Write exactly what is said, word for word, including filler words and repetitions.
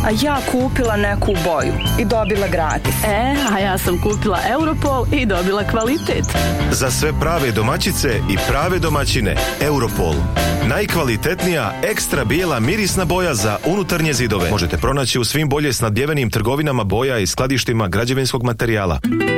A ja kupila neku boju i dobila gratis. E, a ja sam kupila Europol i dobila kvalitet. Za sve prave domaćice i prave domaćine, Europol. Najkvalitetnija ekstra bijela mirisna boja za unutarnje zidove. Možete pronaći u svim bolje snadbivenim trgovinama boja i skladištima građevinskog materijala.